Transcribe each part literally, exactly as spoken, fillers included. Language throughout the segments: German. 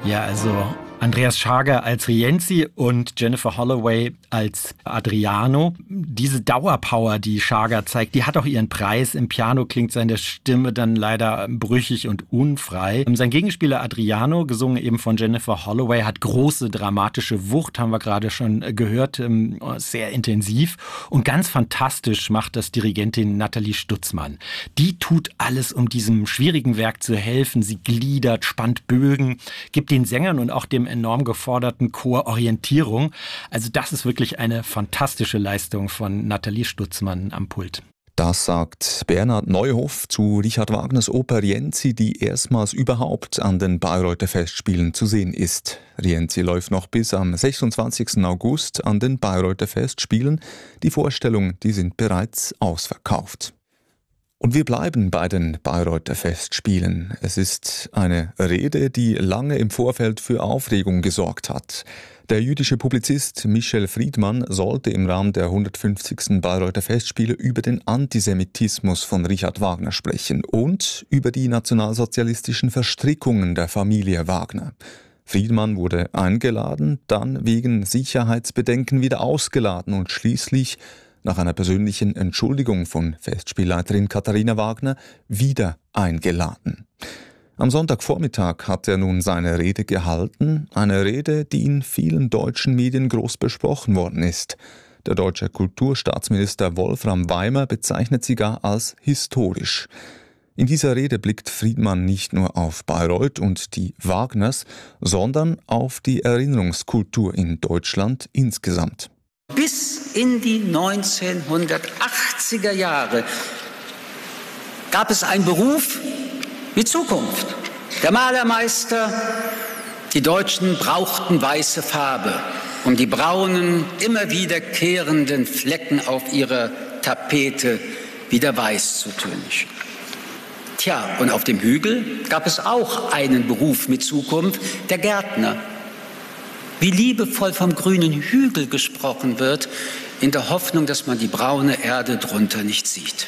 Ja, also Andreas Schager als Rienzi und Jennifer Holloway als Adriano. Diese Dauerpower, die Schager zeigt, die hat auch ihren Preis. Im Piano klingt seine Stimme dann leider brüchig und unfrei. Sein Gegenspieler Adriano, gesungen eben von Jennifer Holloway, hat große dramatische Wucht, haben wir gerade schon gehört, sehr intensiv. Und ganz fantastisch macht das Dirigentin Nathalie Stutzmann. Die tut alles, um diesem schwierigen Werk zu helfen. Sie gliedert, spannt Bögen, gibt den Sängern und auch dem enorm geforderten Chor Orientierung. Also das ist wirklich eine fantastische Leistung von Nathalie Stutzmann am Pult. Das sagt Bernhard Neuhoff zu Richard Wagners Oper Rienzi, die erstmals überhaupt an den Bayreuther Festspielen zu sehen ist. Rienzi läuft noch bis am sechsundzwanzigsten August an den Bayreuther Festspielen. Die Vorstellungen, die sind bereits ausverkauft. Und wir bleiben bei den Bayreuther Festspielen. Es ist eine Rede, die lange im Vorfeld für Aufregung gesorgt hat. Der jüdische Publizist Michel Friedmann sollte im Rahmen der hundertfünfzigsten Bayreuther Festspiele über den Antisemitismus von Richard Wagner sprechen und über die nationalsozialistischen Verstrickungen der Familie Wagner. Friedmann wurde eingeladen, dann wegen Sicherheitsbedenken wieder ausgeladen und schließlich nach einer persönlichen Entschuldigung von Festspielleiterin Katharina Wagner wieder eingeladen. Am Sonntagvormittag hat er nun seine Rede gehalten, eine Rede, die in vielen deutschen Medien groß besprochen worden ist. Der deutsche Kulturstaatsminister Wolfram Weimer bezeichnet sie gar als historisch. In dieser Rede blickt Friedmann nicht nur auf Bayreuth und die Wagners, sondern auf die Erinnerungskultur in Deutschland insgesamt. Bis in die neunzehnhundertachtziger Jahre gab es einen Beruf wie Zukunft. Der Malermeister. Die Deutschen brauchten weiße Farbe, um die braunen, immer wiederkehrenden Flecken auf ihrer Tapete wieder weiß zu tönen. Tja, und auf dem Hügel gab es auch einen Beruf mit Zukunft, der Gärtner. Wie liebevoll vom grünen Hügel gesprochen wird, in der Hoffnung, dass man die braune Erde drunter nicht sieht.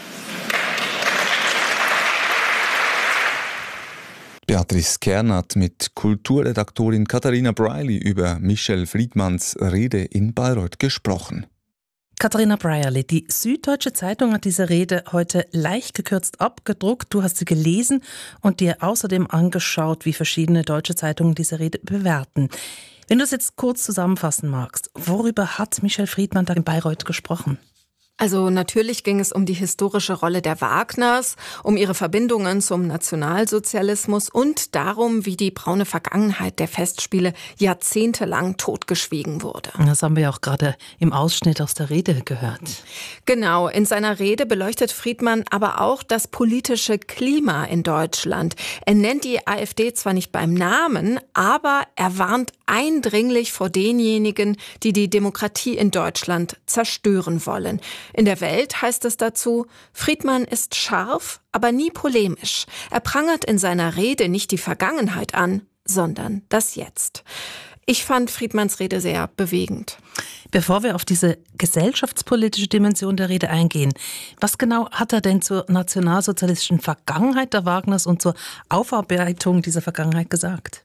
Beatrice Kern hat mit Kulturredaktorin Katharina Breiley über Michel Friedmanns Rede in Bayreuth gesprochen. Katharina Breiley, die Süddeutsche Zeitung hat diese Rede heute leicht gekürzt abgedruckt. Du hast sie gelesen und dir außerdem angeschaut, wie verschiedene deutsche Zeitungen diese Rede bewerten. Wenn du es jetzt kurz zusammenfassen magst, worüber hat Michel Friedmann da in Bayreuth gesprochen? Also natürlich ging es um die historische Rolle der Wagners, um ihre Verbindungen zum Nationalsozialismus und darum, wie die braune Vergangenheit der Festspiele jahrzehntelang totgeschwiegen wurde. Das haben wir ja auch gerade im Ausschnitt aus der Rede gehört. Genau, in seiner Rede beleuchtet Friedmann aber auch das politische Klima in Deutschland. Er nennt die AfD zwar nicht beim Namen, aber er warnt eindringlich vor denjenigen, die die Demokratie in Deutschland zerstören wollen. In der Welt heißt es dazu, Friedmann ist scharf, aber nie polemisch. Er prangert in seiner Rede nicht die Vergangenheit an, sondern das Jetzt. Ich fand Friedmanns Rede sehr bewegend. Bevor wir auf diese gesellschaftspolitische Dimension der Rede eingehen, was genau hat er denn zur nationalsozialistischen Vergangenheit der Wagners und zur Aufarbeitung dieser Vergangenheit gesagt?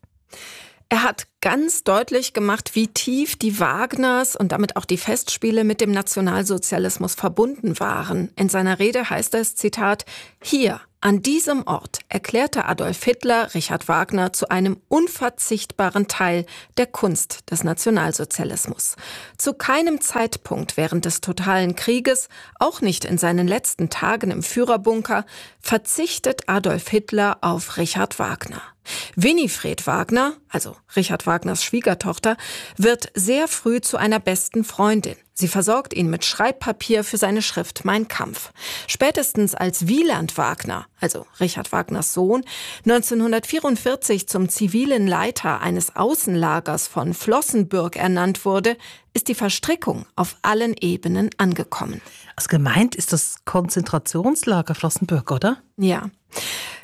Er hat ganz deutlich gemacht, wie tief die Wagners und damit auch die Festspiele mit dem Nationalsozialismus verbunden waren. In seiner Rede heißt es, Zitat, hier, an diesem Ort erklärte Adolf Hitler Richard Wagner zu einem unverzichtbaren Teil der Kunst des Nationalsozialismus. Zu keinem Zeitpunkt während des totalen Krieges, auch nicht in seinen letzten Tagen im Führerbunker, verzichtet Adolf Hitler auf Richard Wagner. Winifred Wagner, also Richard Wagners Schwiegertochter, wird sehr früh zu einer besten Freundin. Sie versorgt ihn mit Schreibpapier für seine Schrift Mein Kampf. Spätestens als Wieland Wagner, also Richard Wagners Sohn, neunzehnhundertvierundvierzig zum zivilen Leiter eines Außenlagers von Flossenbürg ernannt wurde, ist die Verstrickung auf allen Ebenen angekommen. Also gemeint ist das Konzentrationslager Flossenbürg, oder? Ja.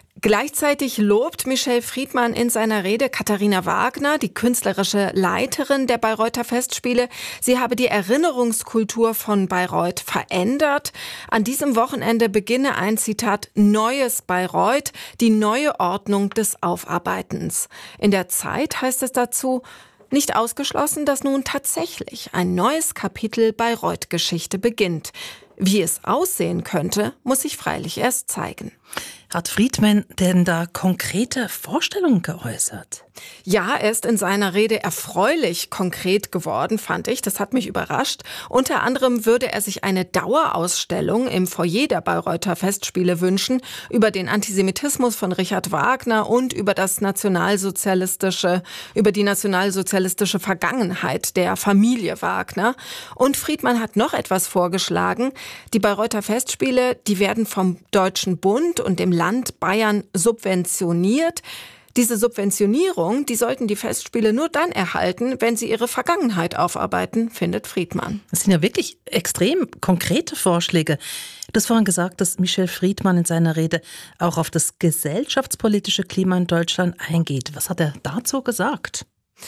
Gleichzeitig lobt Michel Friedmann in seiner Rede Katharina Wagner, die künstlerische Leiterin der Bayreuther Festspiele. Sie habe die Erinnerungskultur von Bayreuth verändert. An diesem Wochenende beginne ein, Zitat, neues Bayreuth, die neue Ordnung des Aufarbeitens. In der Zeit heißt es dazu, nicht ausgeschlossen, dass nun tatsächlich ein neues Kapitel Bayreuth-Geschichte beginnt. Wie es aussehen könnte, muss sich freilich erst zeigen. Hat Friedmann denn da konkrete Vorstellungen geäußert? Ja, er ist in seiner Rede erfreulich konkret geworden, fand ich. Das hat mich überrascht. Unter anderem würde er sich eine Dauerausstellung im Foyer der Bayreuther Festspiele wünschen über den Antisemitismus von Richard Wagner und über das nationalsozialistische, über die nationalsozialistische Vergangenheit der Familie Wagner. Und Friedmann hat noch etwas vorgeschlagen. Die Bayreuther Festspiele, die werden vom Deutschen Bund und dem Land Bayern subventioniert. Diese Subventionierung, die sollten die Festspiele nur dann erhalten, wenn sie ihre Vergangenheit aufarbeiten, findet Friedmann. Das sind ja wirklich extrem konkrete Vorschläge. Du hast vorhin gesagt, dass Michel Friedmann in seiner Rede auch auf das gesellschaftspolitische Klima in Deutschland eingeht. Was hat er dazu gesagt?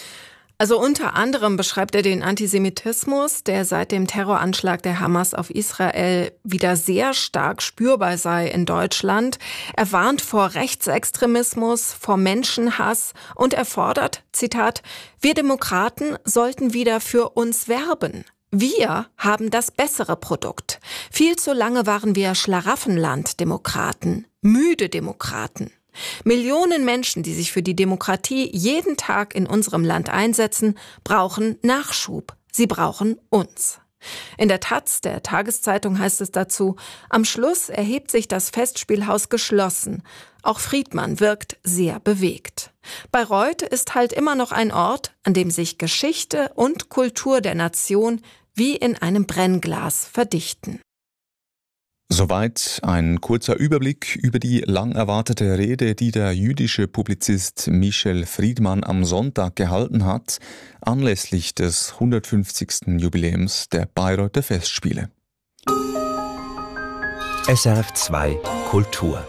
Also unter anderem beschreibt er den Antisemitismus, der seit dem Terroranschlag der Hamas auf Israel wieder sehr stark spürbar sei in Deutschland. Er warnt vor Rechtsextremismus, vor Menschenhass und er fordert, Zitat, wir Demokraten sollten wieder für uns werben. Wir haben das bessere Produkt. Viel zu lange waren wir Schlaraffenland-Demokraten, müde Demokraten. Millionen Menschen, die sich für die Demokratie jeden Tag in unserem Land einsetzen, brauchen Nachschub. Sie brauchen uns. In der Taz, der Tageszeitung, heißt es dazu, am Schluss erhebt sich das Festspielhaus geschlossen. Auch Friedmann wirkt sehr bewegt. Bayreuth ist halt immer noch ein Ort, an dem sich Geschichte und Kultur der Nation wie in einem Brennglas verdichten. Soweit ein kurzer Überblick über die lang erwartete Rede, die der jüdische Publizist Michel Friedmann am Sonntag gehalten hat, anlässlich des hundertfünfzigsten Jubiläums der Bayreuther Festspiele. S R F zwei Kultur.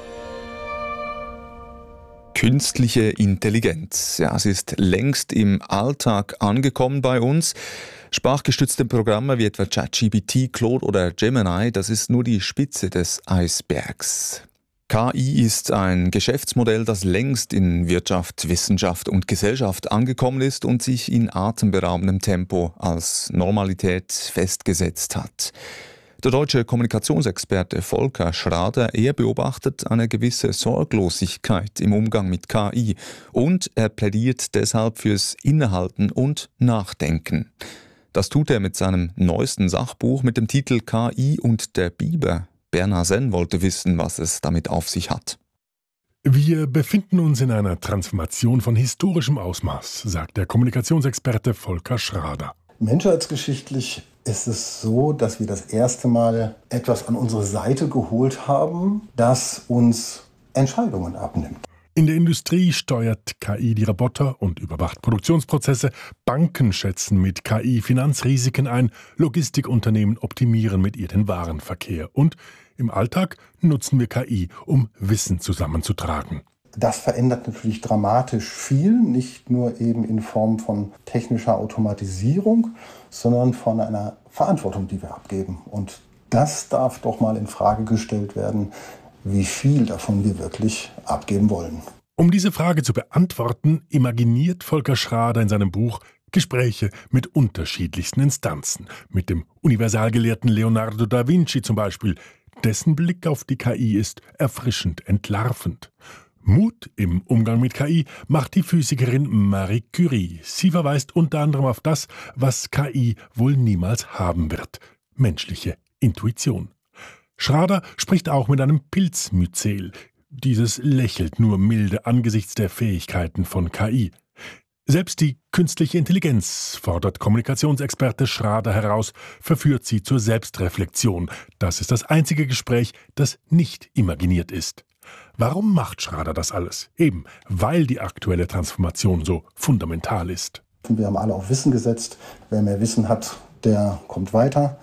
Künstliche Intelligenz. Ja, es ist längst im Alltag angekommen bei uns. Sprachgestützte Programme wie etwa ChatGPT, Claude oder Gemini, das ist nur die Spitze des Eisbergs. K I ist ein Geschäftsmodell, das längst in Wirtschaft, Wissenschaft und Gesellschaft angekommen ist und sich in atemberaubendem Tempo als Normalität festgesetzt hat. Der deutsche Kommunikationsexperte Volker Schrader, er beobachtet eine gewisse Sorglosigkeit im Umgang mit K I und er plädiert deshalb fürs Innehalten und Nachdenken. Das tut er mit seinem neuesten Sachbuch mit dem Titel K I und der Biber. Bernhard Senn wollte wissen, was es damit auf sich hat. Wir befinden uns in einer Transformation von historischem Ausmaß, sagt der Kommunikationsexperte Volker Schrader. Menschheitsgeschichtlich ist es so, dass wir das erste Mal etwas an unsere Seite geholt haben, das uns Entscheidungen abnimmt. In der Industrie steuert K I die Roboter und überwacht Produktionsprozesse. Banken schätzen mit K I Finanzrisiken ein. Logistikunternehmen optimieren mit ihr den Warenverkehr. Und im Alltag nutzen wir K I, um Wissen zusammenzutragen. Das verändert natürlich dramatisch viel, nicht nur eben in Form von technischer Automatisierung, sondern von einer Verantwortung, die wir abgeben. Und das darf doch mal in Frage gestellt werden, wie viel davon wir wirklich abgeben wollen. Um diese Frage zu beantworten, imaginiert Volker Schrader in seinem Buch Gespräche mit unterschiedlichsten Instanzen. Mit dem Universalgelehrten Leonardo da Vinci zum Beispiel. Dessen Blick auf die K I ist erfrischend entlarvend. Mut im Umgang mit K I macht die Physikerin Marie Curie. Sie verweist unter anderem auf das, was K I wohl niemals haben wird: menschliche Intuition. Schrader spricht auch mit einem Pilzmyzel. Dieses lächelt nur milde angesichts der Fähigkeiten von K I. Selbst die künstliche Intelligenz, fordert Kommunikationsexperte Schrader heraus, verführt sie zur Selbstreflexion. Das ist das einzige Gespräch, das nicht imaginiert ist. Warum macht Schrader das alles? Eben, weil die aktuelle Transformation so fundamental ist. Wir haben alle auf Wissen gesetzt. Wer mehr Wissen hat, der kommt weiter.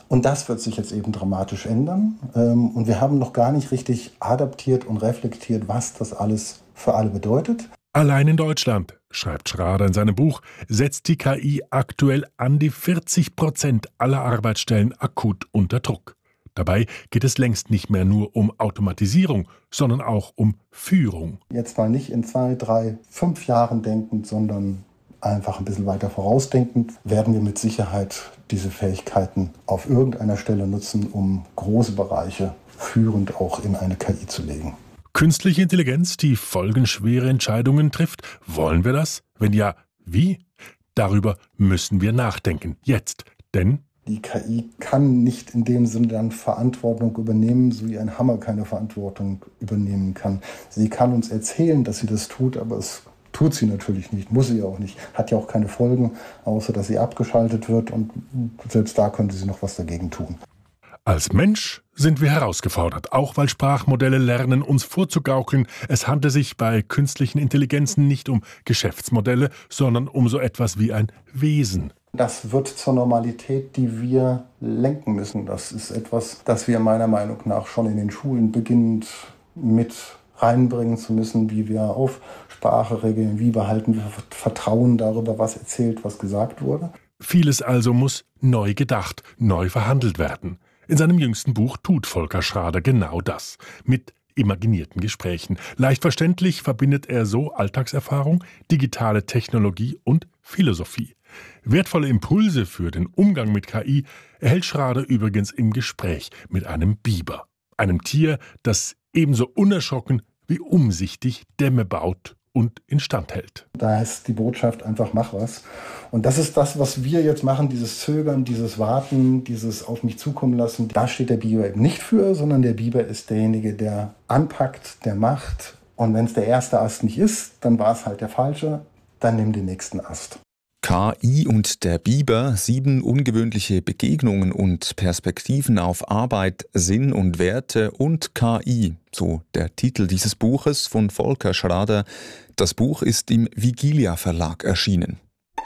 Und das wird sich jetzt eben dramatisch ändern. Und wir haben noch gar nicht richtig adaptiert und reflektiert, was das alles für alle bedeutet. Allein in Deutschland, schreibt Schrader in seinem Buch, setzt die K I aktuell an die vierzig Prozent aller Arbeitsstellen akut unter Druck. Dabei geht es längst nicht mehr nur um Automatisierung, sondern auch um Führung. Jetzt mal nicht in zwei, drei, fünf Jahren denkend, sondern einfach ein bisschen weiter vorausdenkend, werden wir mit Sicherheit diese Fähigkeiten auf irgendeiner Stelle nutzen, um große Bereiche führend auch in eine K I zu legen. Künstliche Intelligenz, die folgenschwere Entscheidungen trifft. Wollen wir das? Wenn ja, wie? Darüber müssen wir nachdenken. Jetzt. Denn die K I kann nicht in dem Sinne dann Verantwortung übernehmen, so wie ein Hammer keine Verantwortung übernehmen kann. Sie kann uns erzählen, dass sie das tut, aber es tut sie natürlich nicht, muss sie auch nicht. Hat ja auch keine Folgen, außer dass sie abgeschaltet wird und selbst da könnte sie noch was dagegen tun. Als Mensch sind wir herausgefordert, auch weil Sprachmodelle lernen, uns vorzugaukeln. Es handelt sich bei künstlichen Intelligenzen nicht um Geschäftsmodelle, sondern um so etwas wie ein Wesen. Das wird zur Normalität, die wir lenken müssen. Das ist etwas, das wir meiner Meinung nach schon in den Schulen beginnend mit reinbringen zu müssen, wie wir auf Sprache regeln, wie behalten wir Vertrauen darüber, was erzählt, was gesagt wurde. Vieles also muss neu gedacht, neu verhandelt werden. In seinem jüngsten Buch tut Volker Schrader genau das, mit imaginierten Gesprächen. Leicht verständlich verbindet er so Alltagserfahrung, digitale Technologie und Philosophie. Wertvolle Impulse für den Umgang mit K I erhält Schrader übrigens im Gespräch mit einem Biber, einem Tier, das ebenso unerschrocken wie umsichtig Dämme baut und instand hält. Da ist die Botschaft einfach, mach was. Und das ist das, was wir jetzt machen, dieses Zögern, dieses Warten, dieses auf mich zukommen lassen. Da steht der Biber eben nicht für, sondern der Biber ist derjenige, der anpackt, der macht. Und wenn es der erste Ast nicht ist, dann war es halt der falsche, dann nimm den nächsten Ast. K I und der Biber, sieben ungewöhnliche Begegnungen und Perspektiven auf Arbeit, Sinn und Werte und K I, so der Titel dieses Buches von Volker Schrader. Das Buch ist im Vigilia Verlag erschienen.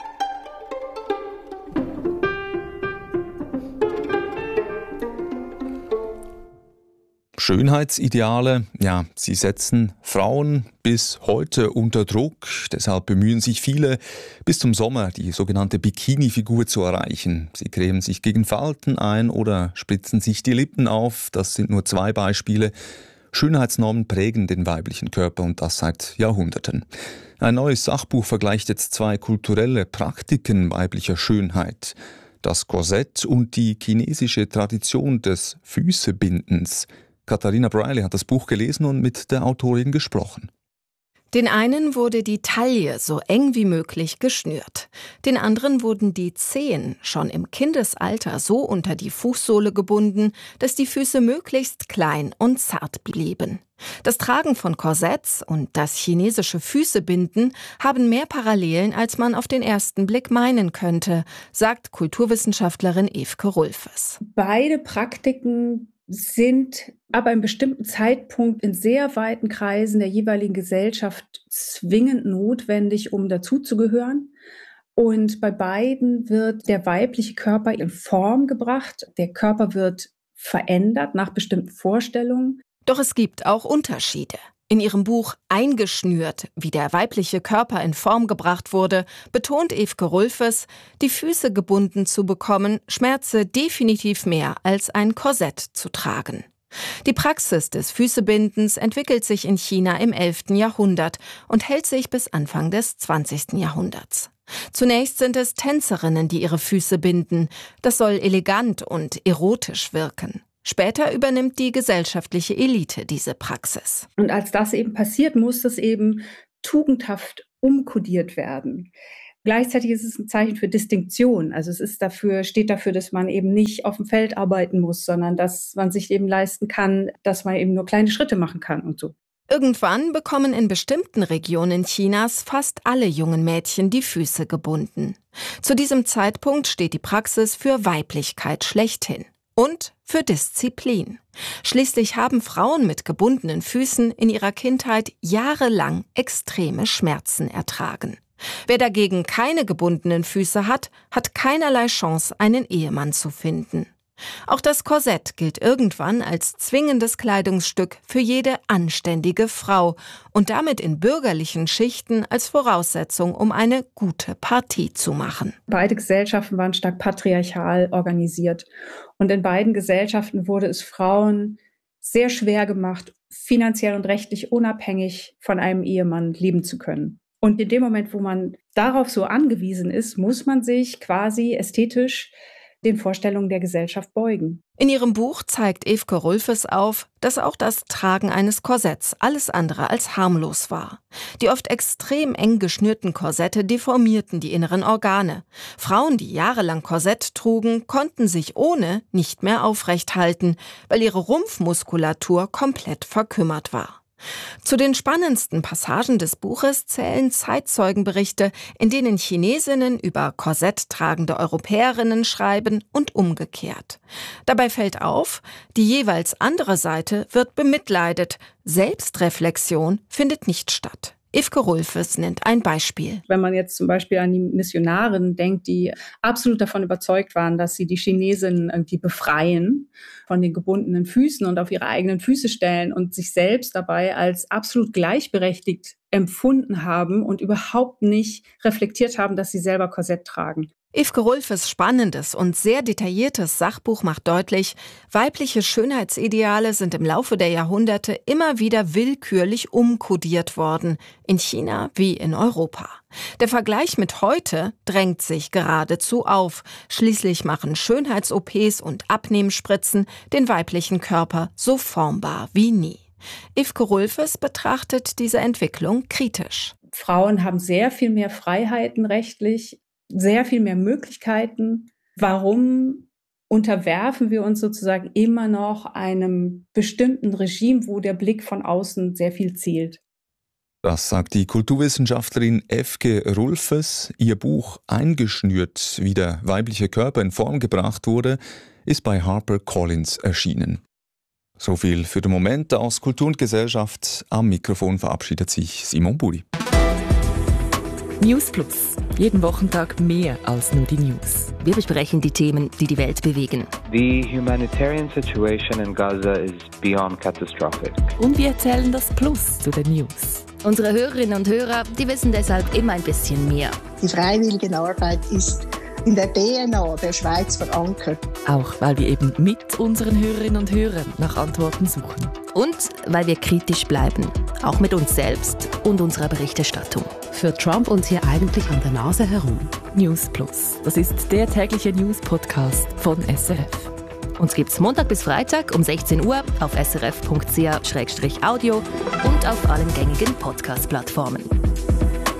Schönheitsideale, ja, sie setzen Frauen bis heute unter Druck. Deshalb bemühen sich viele, bis zum Sommer die sogenannte Bikini-Figur zu erreichen. Sie cremen sich gegen Falten ein oder spritzen sich die Lippen auf. Das sind nur zwei Beispiele. Schönheitsnormen prägen den weiblichen Körper und das seit Jahrhunderten. Ein neues Sachbuch vergleicht jetzt zwei kulturelle Praktiken weiblicher Schönheit. Das Korsett und die chinesische Tradition des Füßebindens. Katharina Briley hat das Buch gelesen und mit der Autorin gesprochen. Den einen wurde die Taille so eng wie möglich geschnürt. Den anderen wurden die Zehen schon im Kindesalter so unter die Fußsohle gebunden, dass die Füße möglichst klein und zart blieben. Das Tragen von Korsetts und das chinesische Füßebinden haben mehr Parallelen, als man auf den ersten Blick meinen könnte, sagt Kulturwissenschaftlerin Evke Rulfes. Beide Praktiken sind ab einem bestimmten Zeitpunkt in sehr weiten Kreisen der jeweiligen Gesellschaft zwingend notwendig, um dazuzugehören. Und bei beiden wird der weibliche Körper in Form gebracht. Der Körper wird verändert nach bestimmten Vorstellungen. Doch es gibt auch Unterschiede. In ihrem Buch »Eingeschnürt, wie der weibliche Körper in Form gebracht wurde«, betont Evke Rulfes, die Füße gebunden zu bekommen, schmerze definitiv mehr als ein Korsett zu tragen. Die Praxis des Füßebindens entwickelt sich in China im elften Jahrhundert und hält sich bis Anfang des zwanzigsten Jahrhunderts. Zunächst sind es Tänzerinnen, die ihre Füße binden. Das soll elegant und erotisch wirken. Später übernimmt die gesellschaftliche Elite diese Praxis. Und als das eben passiert, muss das eben tugendhaft umkodiert werden. Gleichzeitig ist es ein Zeichen für Distinktion. Also es ist dafür, steht dafür, dass man eben nicht auf dem Feld arbeiten muss, sondern dass man sich eben leisten kann, dass man eben nur kleine Schritte machen kann und so. Irgendwann bekommen in bestimmten Regionen Chinas fast alle jungen Mädchen die Füße gebunden. Zu diesem Zeitpunkt steht die Praxis für Weiblichkeit schlechthin. Und für Disziplin. Schließlich haben Frauen mit gebundenen Füßen in ihrer Kindheit jahrelang extreme Schmerzen ertragen. Wer dagegen keine gebundenen Füße hat, hat keinerlei Chance, einen Ehemann zu finden. Auch das Korsett gilt irgendwann als zwingendes Kleidungsstück für jede anständige Frau und damit in bürgerlichen Schichten als Voraussetzung, um eine gute Partie zu machen. Beide Gesellschaften waren stark patriarchal organisiert. Und in beiden Gesellschaften wurde es Frauen sehr schwer gemacht, finanziell und rechtlich unabhängig von einem Ehemann leben zu können. Und in dem Moment, wo man darauf so angewiesen ist, muss man sich quasi ästhetisch den Vorstellungen der Gesellschaft beugen. In ihrem Buch zeigt Evke Rulfes auf, dass auch das Tragen eines Korsetts alles andere als harmlos war. Die oft extrem eng geschnürten Korsette deformierten die inneren Organe. Frauen, die jahrelang Korsett trugen, konnten sich ohne nicht mehr aufrecht halten, weil ihre Rumpfmuskulatur komplett verkümmert war. Zu den spannendsten Passagen des Buches zählen Zeitzeugenberichte, in denen Chinesinnen über korsetttragende Europäerinnen schreiben und umgekehrt. Dabei fällt auf, die jeweils andere Seite wird bemitleidet. Selbstreflexion findet nicht statt. Evke Rulfes nennt ein Beispiel. Wenn man jetzt zum Beispiel an die Missionarinnen denkt, die absolut davon überzeugt waren, dass sie die Chinesinnen irgendwie befreien von den gebundenen Füßen und auf ihre eigenen Füße stellen und sich selbst dabei als absolut gleichberechtigt empfunden haben und überhaupt nicht reflektiert haben, dass sie selber Korsett tragen. Evke Rulfes spannendes und sehr detailliertes Sachbuch macht deutlich, weibliche Schönheitsideale sind im Laufe der Jahrhunderte immer wieder willkürlich umkodiert worden, in China wie in Europa. Der Vergleich mit heute drängt sich geradezu auf. Schließlich machen Schönheits-O Ps und Abnehmspritzen den weiblichen Körper so formbar wie nie. Evke Rulfes betrachtet diese Entwicklung kritisch. Frauen haben sehr viel mehr Freiheiten rechtlich, sehr viel mehr Möglichkeiten. Warum unterwerfen wir uns sozusagen immer noch einem bestimmten Regime, wo der Blick von außen sehr viel zählt? Das sagt die Kulturwissenschaftlerin Evke Rulfes. Ihr Buch Eingeschnürt, wie der weibliche Körper in Form gebracht wurde, ist bei HarperCollins erschienen. So viel für den Moment aus Kultur und Gesellschaft. Am Mikrofon verabschiedet sich Simon Buri. News Plus. Jeden Wochentag mehr als nur die News. Wir besprechen die Themen, die die Welt bewegen. The humanitarian situation in Gaza is beyond catastrophic. Und wir erzählen das Plus zu den News. Unsere Hörerinnen und Hörer, die wissen deshalb immer ein bisschen mehr. Die Freiwilligenarbeit ist in der D N A der Schweiz verankert. Auch weil wir eben mit unseren Hörerinnen und Hörern nach Antworten suchen. Und weil wir kritisch bleiben, auch mit uns selbst und unserer Berichterstattung. Führt Trump uns hier eigentlich an der Nase herum? News Plus, das ist der tägliche News-Podcast von S R F. Uns gibt's Montag bis Freitag um sechzehn Uhr auf srf punkt c h slash audio und auf allen gängigen Podcast-Plattformen.